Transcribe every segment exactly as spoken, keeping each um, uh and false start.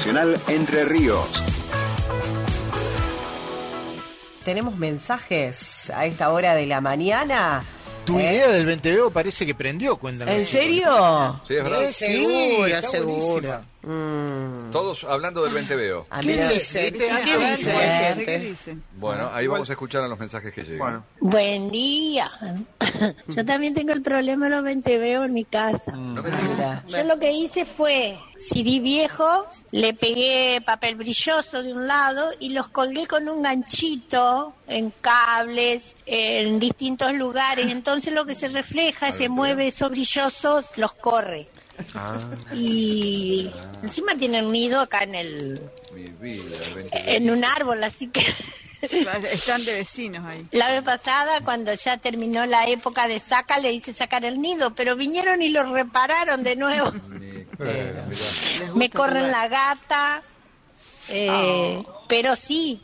Nacional Entre Ríos. Tenemos mensajes a esta hora de la mañana. Tu ¿Eh? idea del Venteveo parece que prendió, cuéntame. ¿En serio? Sí, es verdad. Eh, seguro, sí, seguro. Mm. Todos hablando del Venteveo. ¿Qué dice? ¿Qué, ¿Qué dice la gente? Bueno, ahí vamos a escuchar a los mensajes que llegan. Bueno. Buen día. Yo también tengo el problema de los Venteveo en mi casa. Mm. Yo lo que hice fue C D viejos, le pegué papel brilloso de un lado y los colgué con un ganchito en cables, en distintos lugares. Entonces lo que se refleja, se mueve esos brillosos, los corre. Ah. Y encima tienen un nido acá en el en un árbol, así que están de vecinos ahí. La vez pasada, cuando ya terminó la época de saca, le hice sacar el nido, pero vinieron y lo repararon de nuevo. Eh, Me corren la gata, eh, oh. pero sí,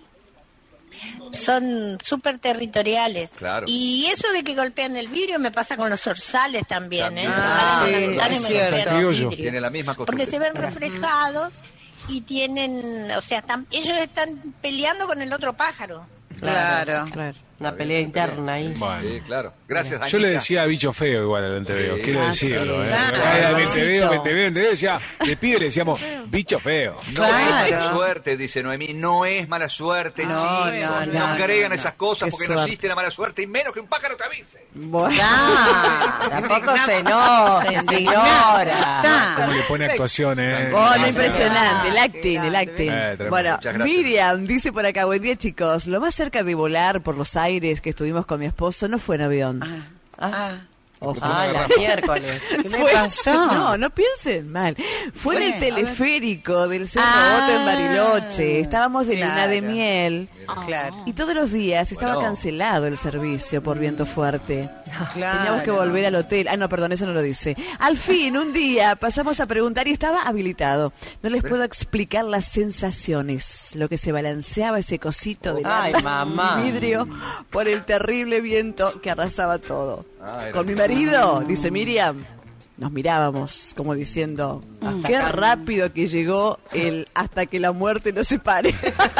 son súper territoriales. Claro. Y eso de que golpean el vidrio me pasa con los orzales también, también. ¿eh? Ah, sí, es cierto. Tiene la misma costumbre. Porque se ven reflejados y tienen, o sea, están, ellos están peleando con el otro pájaro. Claro, claro. Una pelea interna ahí. Bueno. Sí, claro. Gracias, Anita. Yo le decía bicho feo igual al Venteveo, sí. quiero ah, decirlo. Sí, ¿eh? claro. Venteveo, Venteveo, Venteveo, decía, de pibe le decíamos bicho feo. No claro. es mala suerte, dice Noemí, no es mala suerte, no, chicos. No, No, no, no crean no, esas cosas Qué porque suerte. no existe la mala suerte y menos que un pájaro te avise. Bueno, Ah, tampoco se enoja, señora. Como le pone actuación, ¿eh? Bueno, impresionante, el acting, el acting. Eh, bueno, Muchas gracias. Miriam dice por acá, buen día chicos, lo más cerca de volar por los aires que estuvimos con mi esposo no fue en avión. Ah, Ah, ah. Ojo. Ah, la miércoles. ¿Qué le Fue- pasó? No, no piensen mal. Fue en el Bueno, teleférico del Cerro Ah, Otto en Bariloche. Estábamos de luna de claro. miel. Claro. Y todos los días estaba Bueno. cancelado el servicio por viento fuerte. Claro. Teníamos que volver al hotel. Ah, no, perdón, eso no lo dice. Al fin, un día pasamos a preguntar y estaba habilitado. No les puedo explicar las sensaciones, lo que se balanceaba ese cosito de Ay, mamá. vidrio por el terrible viento que arrasaba todo. Ah, era- Con mi marido, dice Miriam, nos mirábamos como diciendo, qué rápido que llegó el hasta que la muerte nos separe.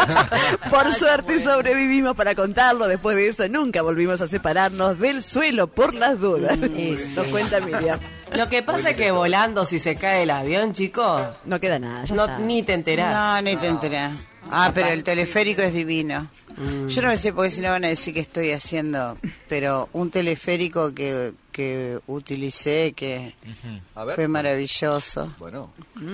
Por suerte sobrevivimos para contarlo. Después de eso nunca volvimos a separarnos del suelo por las dudas. Nos cuenta Miriam. Lo que pasa es que volando, si se cae el avión, chicos, No queda nada, ya no, está. ni te enterás. No, ni te enterás. Ah, pero el teleférico es divino. Mm. Yo no me sé porque si no van a decir que estoy haciendo, pero un teleférico que, que utilicé que A ver. fue maravilloso. Bueno.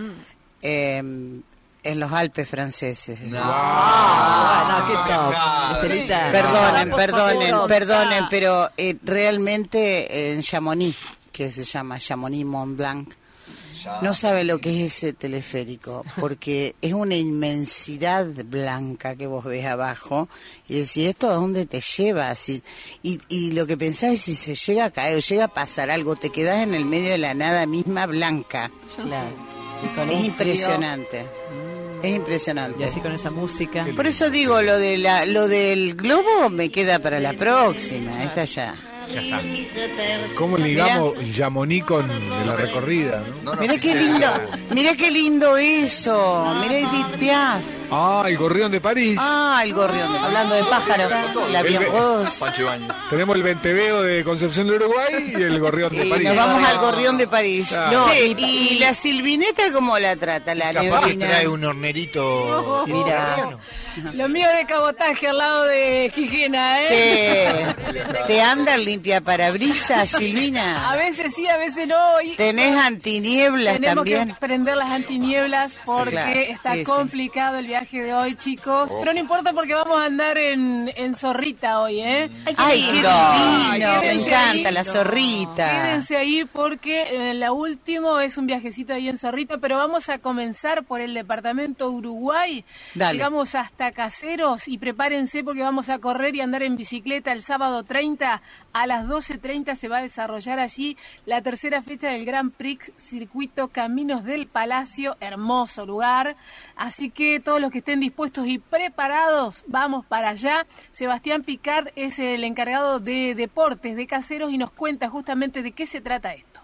Eh, en los Alpes franceses. Ah, no, qué top. Estelita. Perdonen, por perdonen, favor. perdonen, pero eh, realmente en Chamonix, que se llama Chamonix Mont Blanc, no sabe lo que es ese teleférico, porque es una inmensidad blanca que vos ves abajo y decís, ¿esto a dónde te lleva? Si, y, y lo que pensás es si se llega a caer o llega a pasar algo, te quedás en el medio de la nada misma blanca. Claro. Y con Es un impresionante, es impresionante. Y así con esa música. Por eso digo, lo de la, lo del globo me queda para la próxima, esta ya. Ya está. ¿Cómo ligamos Chamonix con la recorrida? ¿no? No, no, Mirá qué lindo, mirá qué lindo eso, mirá Edith Piaf. Ah, el gorrión de París. Ah, el gorrión de Hablando de pájaros. la El- Bienrose. Pancho Ibañez. Tenemos el Venteveo de Concepción de Uruguay y el gorrión de Y París. nos vamos al gorrión de París. Claro. Che, ¿y la silvineta cómo la trata? La Capaz que neblina. trae un hornerito. Mira. Lo mío de cabotaje al lado de Gijena, ¿eh? Che, ¿te anda el limpia parabrisas, A Silvina? veces sí, a veces no. Y ¿Tenés antinieblas tenemos también? que prender las antinieblas porque claro, está sí, sí. complicado el viaje de hoy, chicos. Pero no importa porque vamos a andar en, en Zorrita hoy, ¿eh? Ay, qué lindo. divino, me Quédense encanta ahí. la zorrita. Quédense ahí porque eh, la última es un viajecito ahí en Zorrita, pero vamos a comenzar por el departamento Uruguay. Dale. Llegamos hasta Caseros y prepárense porque vamos a correr y andar en bicicleta el sábado treinta a las doce treinta se va a desarrollar allí la tercera fecha del Grand Prix Circuito Caminos del Palacio, hermoso lugar. Así que todos los que estén dispuestos y preparados, vamos para allá. Sebastián Picard es el encargado de deportes de Caseros y nos cuenta justamente de qué se trata esto.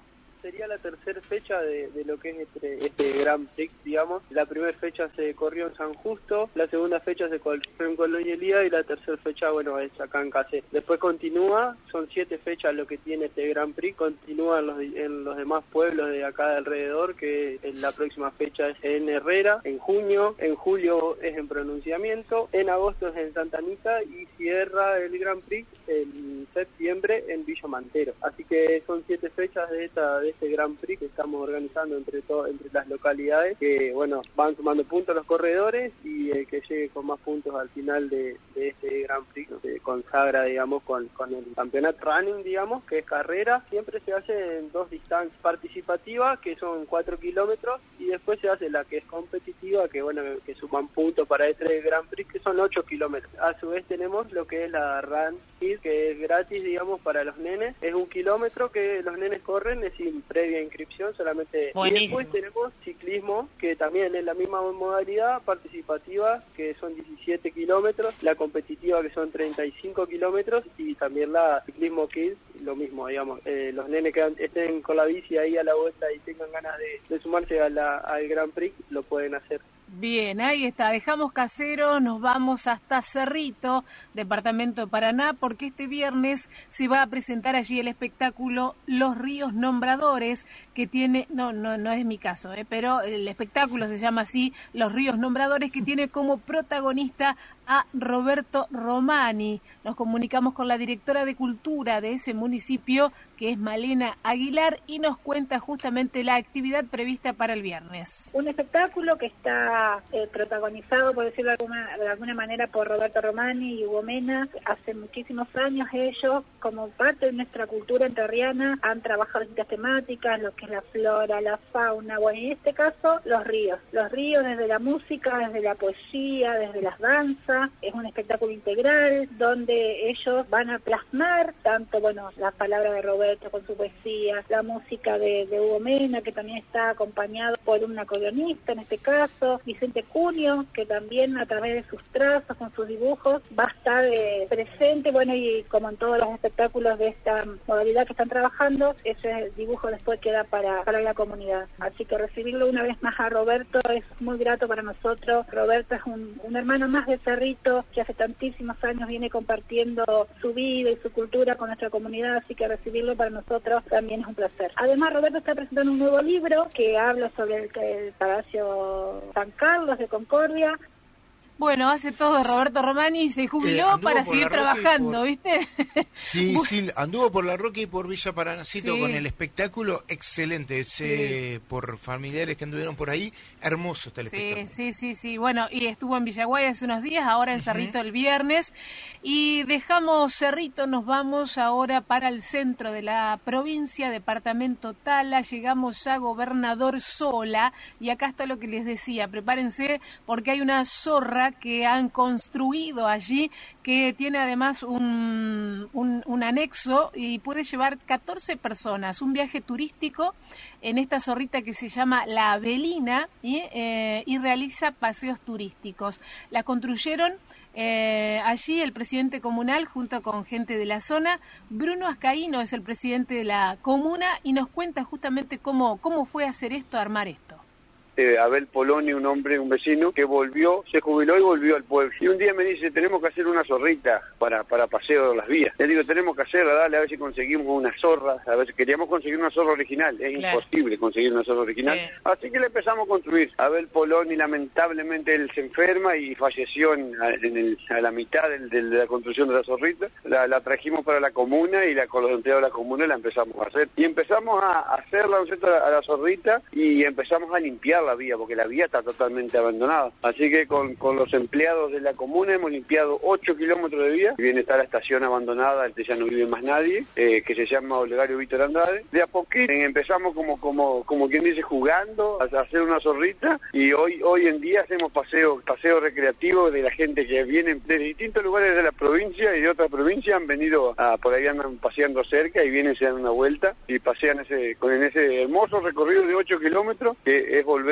sería la tercera fecha de, de lo que es este, este Grand Prix, digamos. La primera fecha se corrió en San Justo, la segunda fecha se corrió en Colonia Elía y la tercera fecha, bueno, es acá en Caseros. Después continúa, son siete fechas lo que tiene este Grand Prix, continúa en los, en los demás pueblos de acá de alrededor, que en la próxima fecha es en Herrera, en junio, en julio es en Pronunciamiento, en agosto es en Santa Anita y cierra el Grand Prix en septiembre en Villa Mantero. Así que son siete fechas de esta de este Grand Prix que estamos organizando entre todo, entre las localidades, que bueno, van sumando puntos los corredores y el que llegue con más puntos al final de, de este Grand Prix se consagra, digamos, con, con el campeonato running, digamos, que es carrera. Siempre se hace en dos distancias: participativas, que son cuatro kilómetros, y después se hace la que es competitiva, que bueno, que suman puntos para este Grand Prix, que son ocho kilómetros. A su vez tenemos lo que es la Run Kid, que es gratis, digamos, para los nenes. Es un kilómetro que los nenes corren, es sin previa inscripción, solamente. Buenísimo. Y después tenemos ciclismo, que también es la misma modalidad, participativa, que son diecisiete kilómetros, la competitiva, que son treinta y cinco kilómetros, y también la ciclismo Kids, lo mismo, digamos. Eh, los nenes que estén con la bici ahí a la vuelta y tengan ganas de, de sumarse a la, al Grand Prix, lo pueden hacer. Bien, ahí está, dejamos Caseros, nos vamos hasta Cerrito, departamento de Paraná, porque este viernes se va a presentar allí el espectáculo Los Ríos Nombradores, que tiene, no, no, no es mi caso, eh, pero el espectáculo se llama así, Los Ríos Nombradores, que tiene como protagonista a Roberto Romani. Nos comunicamos con la directora de Cultura de ese municipio, que es Malena Aguilar, y nos cuenta justamente la actividad prevista para el viernes. Un espectáculo que está eh, protagonizado, por decirlo de alguna, de alguna manera, por Roberto Romani y Hugo Mena. Hace muchísimos años ellos, como parte de nuestra cultura entrerriana, han trabajado distintas temáticas, lo que es la flora, la fauna, bueno, en este caso, los ríos. Los ríos desde la música, desde la poesía, desde las danzas. Es un espectáculo integral donde ellos van a plasmar tanto, bueno, las palabras de Roberto con su poesía, la música de, de Hugo Mena, que también está acompañado por un acordeonista, en este caso, Vicente Cunio, que también a través de sus trazos, con sus dibujos, va a estar eh, presente, bueno, y como en todos los espectáculos de esta modalidad que están trabajando, ese dibujo después queda para, para la comunidad. Así que recibirlo una vez más a Roberto es muy grato para nosotros. Roberto es un, un hermano más de Cerrito, que hace tantísimos años viene compartiendo su vida y su cultura con nuestra comunidad, así que recibirlo para nosotros también es un placer. Además, Roberto está presentando un nuevo libro que habla sobre el, el Palacio San Carlos de Concordia. Bueno, hace todo Roberto Romani y se jubiló eh, para seguir trabajando, por... ¿viste? Sí, sí, anduvo por La Roca y por Villa Paranacito, sí, con el espectáculo excelente, ese, sí, por familiares que anduvieron por ahí, hermoso está el sí, espectáculo. Sí, sí, sí, bueno, y estuvo en Villaguay hace unos días, ahora en Cerrito uh-huh. el viernes, y dejamos Cerrito, nos vamos ahora para el centro de la provincia, departamento Tala, llegamos a Gobernador Sola, y acá está lo que les decía, prepárense porque hay una zorra que han construido allí, que tiene además un, un, un anexo y puede llevar catorce personas, un viaje turístico en esta zorrita que se llama La Avelina y, eh, y realiza paseos turísticos. La construyeron eh, allí el presidente comunal junto con gente de la zona. Bruno Ascaíno es el presidente de la comuna y nos cuenta justamente cómo, cómo fue hacer esto, armar esto. Eh, Abel Poloni, un hombre, un vecino, que volvió, se jubiló y volvió al pueblo. Y un día me dice, tenemos que hacer una zorrita para para paseo de las vías. Le digo, tenemos que hacerla, dale, a ver si conseguimos una zorra. A ver si queríamos conseguir una zorra original. Es claro. imposible conseguir una zorra original. Sí. Así que le empezamos a construir. Abel Poloni, lamentablemente, él se enferma y falleció en, en el, a la mitad del, del, de la construcción de la zorrita. La, la trajimos para la comuna y la, con los empleados de la comuna la empezamos a hacer. Y empezamos a, a hacerla, ¿no es cierto?, a la zorrita y empezamos a limpiar la vía, porque la vía está totalmente abandonada. Así que con, con los empleados de la comuna hemos limpiado ocho kilómetros de vía. Bien está la estación abandonada, este ya no vive más nadie, eh, que se llama Olegario Víctor Andrade. De a poquito eh, empezamos como como como quien dice jugando a hacer una zorrita y hoy hoy en día hacemos paseos paseo recreativos de la gente que viene de distintos lugares de la provincia y de otras provincias, han venido a, por ahí andan paseando cerca y vienen, se dan una vuelta y pasean ese con en ese hermoso recorrido de ocho kilómetros que es volver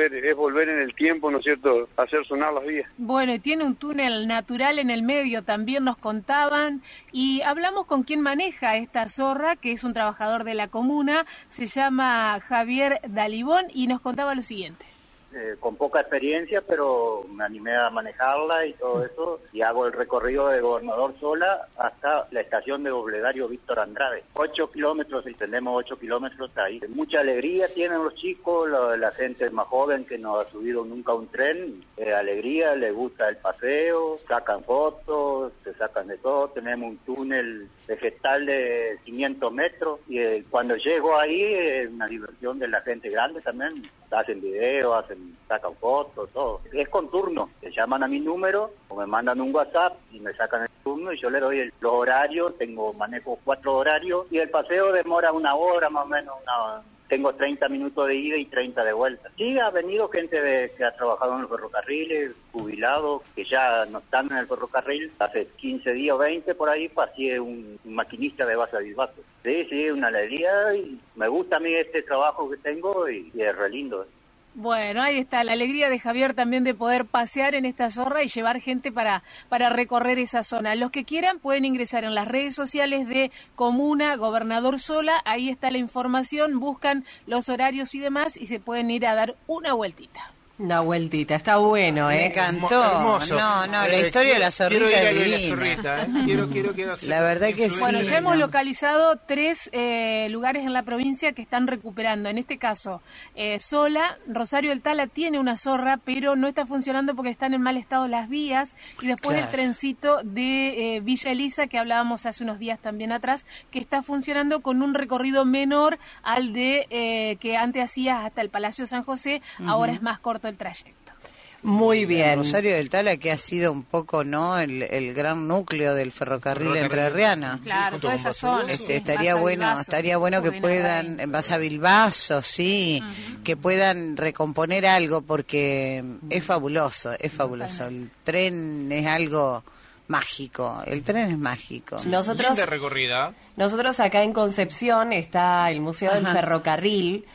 volver, es volver en el tiempo, ¿no es cierto?, hacer sonar las vías. Bueno, y tiene un túnel natural en el medio, también nos contaban, y hablamos con quien maneja esta zorra, que es un trabajador de la comuna, se llama Javier Dalibón, y nos contaba lo siguiente. Eh, con poca experiencia, pero me animé a manejarla y todo eso, y hago el recorrido de Gobernador Sola hasta la estación de Doblegario Víctor Andrade. Ocho kilómetros, y tenemos ocho kilómetros ahí. Mucha alegría tienen los chicos, la, la gente más joven que no ha subido nunca un tren, eh, alegría, les gusta el paseo, sacan fotos, se sacan de todo. Tenemos un túnel vegetal de quinientos metros, y eh, cuando llego ahí es una diversión de la gente grande también, hacen videos, hacen sacan fotos, todo. Es con turno, te llaman a mi número o me mandan un WhatsApp y me sacan el turno y yo le doy el, los horarios, tengo manejo cuatro horarios y el paseo demora una hora más o menos, una, tengo treinta minutos de ida y treinta de vuelta. Sí, ha venido gente de, que ha trabajado en los ferrocarriles, jubilados, que ya no están en el ferrocarril, hace quince días o veinte por ahí pasé un, un maquinista de base a Bilbaso. Sí, sí, una alegría y me gusta a mí este trabajo que tengo y, y es re lindo. Bueno, ahí está la alegría de Javier también de poder pasear en esta zorra y llevar gente para, para recorrer esa zona. Los que quieran pueden ingresar en las redes sociales de Comuna Gobernador Sola, ahí está la información, buscan los horarios y demás y se pueden ir a dar una vueltita. Una vueltita, está bueno, ¿eh? Me encantó. Hermoso. No, no, la Eh, historia de la zorrita quiero ir a es ver la divina. zorrita, ¿eh? Quiero, quiero, quiero hacer- La verdad que sí. Bueno, ya hemos no. localizado tres eh, lugares en la provincia que están recuperando. En este caso, eh, Sola, Rosario del Tala tiene una zorra, pero no está funcionando porque están en mal estado las vías. Y después Claro. el trencito de eh, Villa Elisa, que hablábamos hace unos días también atrás, que está funcionando con un recorrido menor al de eh, que antes hacías hasta el Palacio San José, ahora Ujú. es más corto el trayecto. Muy bien. Rosario del Tala, que ha sido un poco, ¿no?, el, el gran núcleo del ferrocarril, Ferrocarril. entrerriano. Claro, toda esa zona. Este, estaría bueno, estaría bueno que puedan, vas a Bilbaso, sí, que puedan recomponer algo porque es fabuloso, es fabuloso. El tren es algo mágico, el tren es mágico. Nosotros, Linda recorrida. nosotros acá en Concepción está el Museo del Ajá. Ferrocarril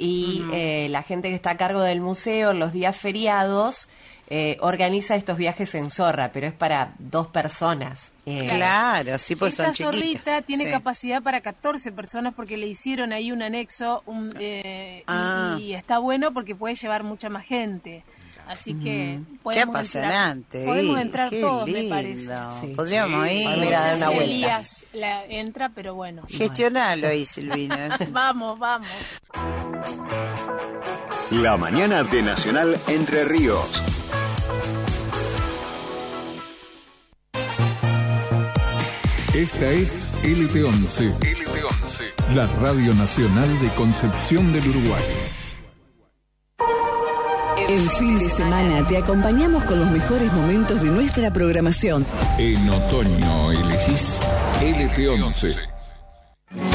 y eh, la gente que está a cargo del museo los días feriados eh, organiza estos viajes en zorra, pero es para dos personas. Eh, Claro, sí, pues Esta son chiquitas. zorrita tiene Sí. capacidad para catorce personas porque le hicieron ahí un anexo un, eh, y- Ah. y, está bueno porque puede llevar mucha más gente. Así que Mm. Qué podemos apasionante. entrar, podemos y entrar qué todos, me lindo. parece. Sí. Podríamos Sí, ir. podemos ir a dar una Si vuelta. Elías la entra, pero bueno. Gestionalo ahí, Silvina. Vamos, vamos. La mañana de Nacional Entre Ríos. Esta es L T once. L T once. La Radio Nacional de Concepción del Uruguay. En fin de semana te acompañamos con los mejores momentos de nuestra programación. En otoño elegís L T once.